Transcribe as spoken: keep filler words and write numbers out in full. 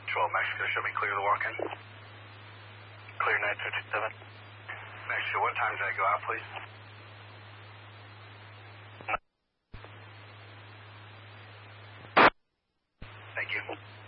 twelve Mexico, show me clear the walk-in. Clear nine fifty-seven. Mexico, what time did I go out, please? Thank you.